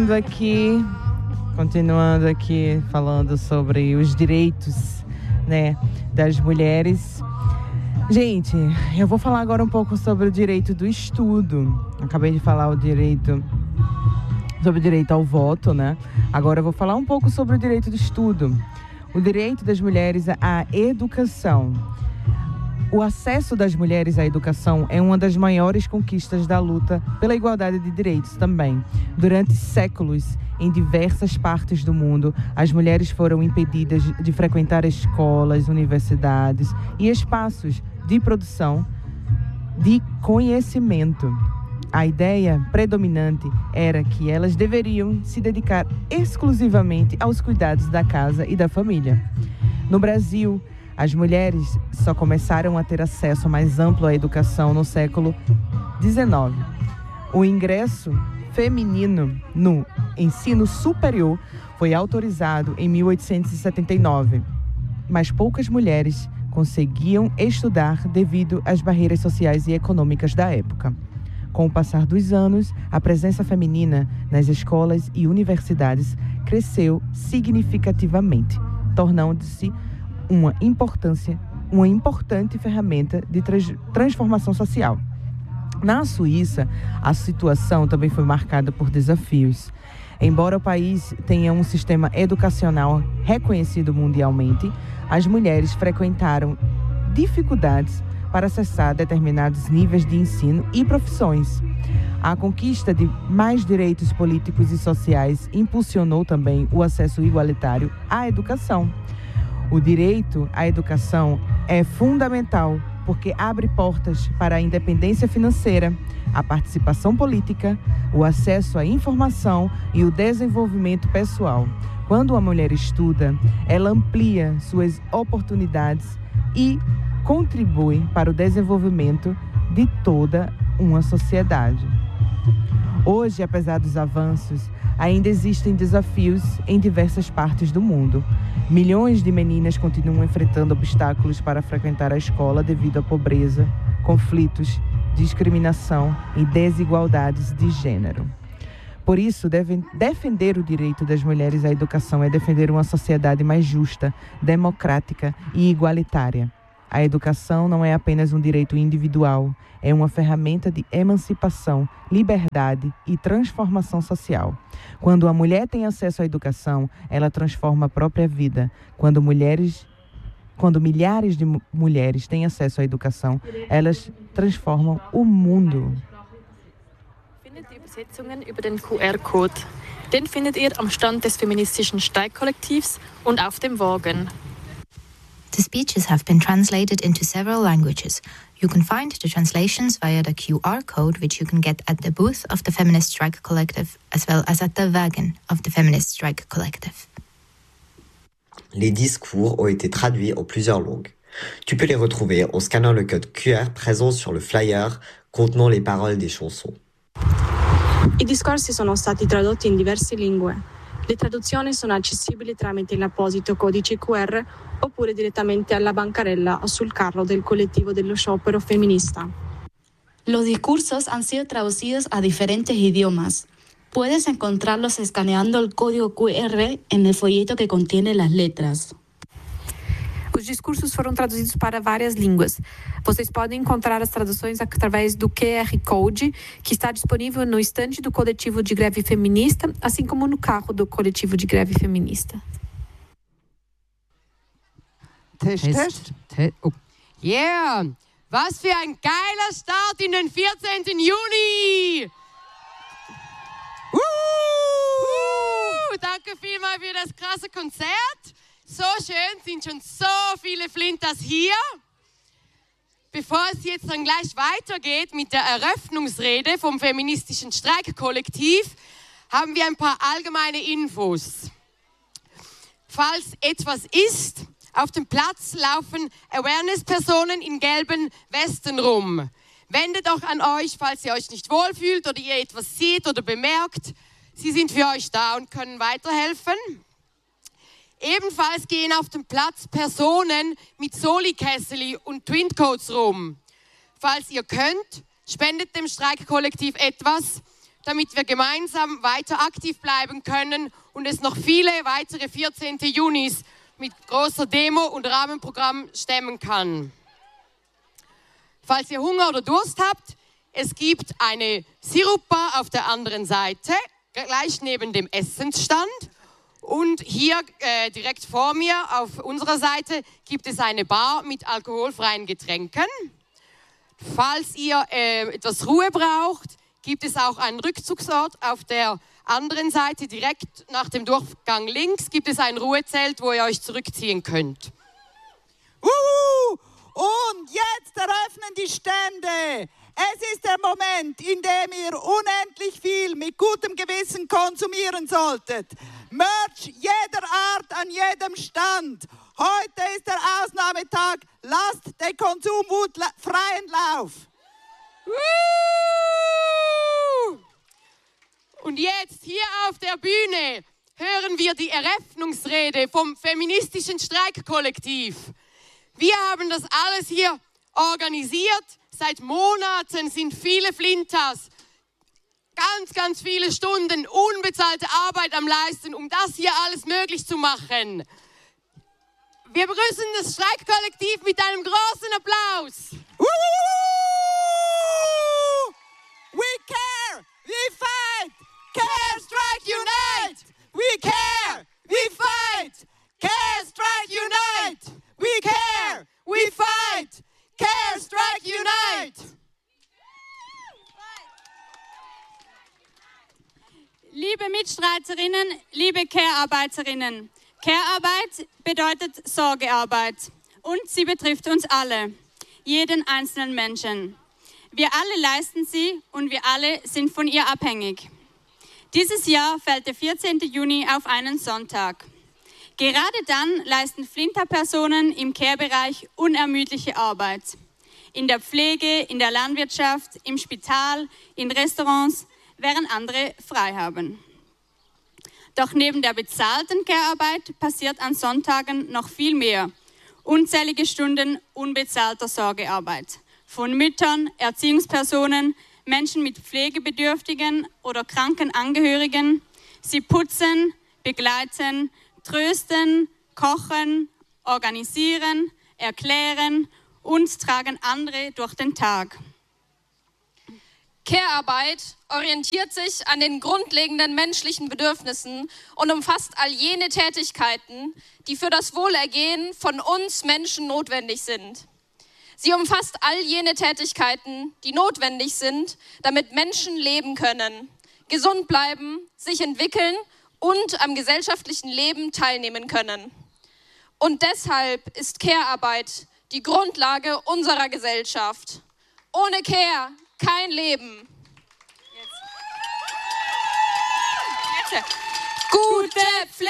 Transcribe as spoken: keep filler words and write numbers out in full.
Aqui, continuando aqui falando sobre os direitos, né, das mulheres. Gente, eu vou falar agora um pouco sobre o direito do estudo. Acabei de falar o direito sobre o direito ao voto, né? Agora eu vou falar um pouco sobre o direito do estudo. O direito das mulheres à educação. O acesso das mulheres à educação é uma das maiores conquistas da luta pela igualdade de direitos também. Durante séculos, em diversas partes do mundo, as mulheres foram impedidas de frequentar escolas, universidades e espaços de produção de conhecimento. A ideia predominante era que elas deveriam se dedicar exclusivamente aos cuidados da casa e da família. No Brasil, as mulheres só começaram a ter acesso mais amplo à educação no século dezenove. O ingresso feminino no ensino superior foi autorizado em mil oitocentos e setenta e nove, mas poucas mulheres conseguiam estudar devido às barreiras sociais e econômicas da época. Com o passar dos anos, a presença feminina nas escolas e universidades cresceu significativamente, tornando-se uma importância, uma importante ferramenta de trans, transformação social. Na Suíça, a situação também foi marcada por desafios. Embora o país tenha um sistema educacional reconhecido mundialmente, as mulheres frequentaram dificuldades para acessar determinados níveis de ensino e profissões. A conquista de mais direitos políticos e sociais impulsionou também o acesso igualitário à educação. O direito à educação é fundamental porque abre portas para a independência financeira, a participação política, o acesso à informação e o desenvolvimento pessoal. Quando a mulher estuda, ela amplia suas oportunidades e contribui para o desenvolvimento de toda uma sociedade. Hoje, apesar dos avanços, ainda existem desafios em diversas partes do mundo. Milhões de meninas continuam enfrentando obstáculos para frequentar a escola devido à pobreza, conflitos, discriminação e desigualdades de gênero. Por isso, devem defender o direito das mulheres à educação é defender uma sociedade mais justa, democrática e igualitária. A educação não é apenas um direito individual, é uma ferramenta de emancipação, liberdade e transformação social. Quando a mulher tem acesso à educação, ela transforma a própria vida. Quando mulheres, quando milhares de mulheres têm acesso à educação, elas transformam o mundo. Findet die Übersetzungen über den Q R-Code. Den findet ihr am Stand des feministischen Streikkollektivs und auf dem Wagen. The speeches have been translated into several languages. You can find the translations via the Q R code, which you can get at the booth of the Feminist Strike Collective, as well as at the wagon of the Feminist Strike Collective. Les discours ont été traduits en plusieurs langues. Tu peux les retrouver en scannant le code Q R présent sur le flyer contenant les paroles des chansons. I discorsi sono stati tradotti in diverse lingue. Le traduzioni sono accessibili tramite l'apposito codice Q R oppure direttamente alla bancarella o sul carro del collettivo dello sciopero feminista. Los discursos han sido traducidos a diferentes idiomas. Puedes encontrarlos escaneando el código Q R en el folleto que contiene las letras. Os discursos foram traduzidos para várias línguas. Vocês podem encontrar as traduções através do Q R Code, que está disponível no estande do coletivo de greve feminista, assim como no carro do coletivo de greve feminista. Test, Test. Test. Oh. Yeah! Was für ein geiler Start in den vierzehnten Juni! Uh! Uh! Danke vielmals für das krasse Konzert. So schön, sind schon so viele Flinters hier. Bevor es jetzt dann gleich weitergeht mit der Eröffnungsrede vom feministischen Streikkollektiv, haben wir ein paar allgemeine Infos. Falls etwas ist, auf dem Platz laufen Awareness-Personen in gelben Westen rum. Wendet auch an euch, falls ihr euch nicht wohlfühlt oder ihr etwas seht oder bemerkt. Sie sind für euch da und können weiterhelfen. Ebenfalls gehen auf dem Platz Personen mit Soli-Kesseli und Twincoats rum. Falls ihr könnt, spendet dem Streikkollektiv etwas. damit wir gemeinsam weiter aktiv bleiben können und es noch viele weitere vierzehnten Junis mit großer Demo und Rahmenprogramm stemmen kann. Falls ihr Hunger oder Durst habt, es gibt eine Sirupbar auf der anderen Seite, gleich neben dem Essensstand. Und hier äh, direkt vor mir auf unserer Seite gibt es eine Bar mit alkoholfreien Getränken. Falls ihr äh, etwas Ruhe braucht, gibt es auch einen Rückzugsort auf der anderen Seite. Direkt nach dem Durchgang links gibt es ein Ruhezelt, wo ihr euch zurückziehen könnt. Uhu! Und jetzt eröffnen die Stände. Es ist der Moment, in dem ihr unendlich viel mit gutem Gewissen konsumieren solltet. Merch jeder Art an jedem Stand. Heute ist der Ausnahmetag. Lasst den Konsumwut freien Lauf. Und jetzt hier auf der Bühne hören wir die Eröffnungsrede vom feministischen Streikkollektiv. Wir haben das alles hier organisiert. Seit Monaten sind viele Flintas ganz, ganz viele Stunden unbezahlte Arbeit am Leisten, um das hier alles möglich zu machen. Wir begrüßen das Streikkollektiv mit einem großen Applaus. We care, we fight, Care Strike Unite. We care, we fight, Care Strike Unite. We care, we fight, Care Strike Unite. Liebe Mitstreiterinnen, liebe Care-Arbeiterinnen, Care-Arbeit bedeutet Sorgearbeit und sie betrifft uns alle, jeden einzelnen Menschen. Wir alle leisten sie und wir alle sind von ihr abhängig. Dieses Jahr fällt der vierzehnten Juni auf einen Sonntag. Gerade dann leisten Flinter-Personen im Care-Bereich unermüdliche Arbeit. In der Pflege, in der Landwirtschaft, im Spital, in Restaurants, während andere frei haben. Doch neben der bezahlten Care-Arbeit passiert an Sonntagen noch viel mehr. Unzählige Stunden unbezahlter Sorgearbeit. Von Müttern, Erziehungspersonen, Menschen mit pflegebedürftigen oder kranken Angehörigen. Sie putzen, begleiten, trösten, kochen, organisieren, erklären und tragen andere durch den Tag. Care-Arbeit orientiert sich an den grundlegenden menschlichen Bedürfnissen und umfasst all jene Tätigkeiten, die für das Wohlergehen von uns Menschen notwendig sind. Sie umfasst all jene Tätigkeiten, die notwendig sind, damit Menschen leben können, gesund bleiben, sich entwickeln und am gesellschaftlichen Leben teilnehmen können. Und deshalb ist Care-Arbeit die Grundlage unserer Gesellschaft. Ohne Care kein Leben. Jetzt. Jetzt.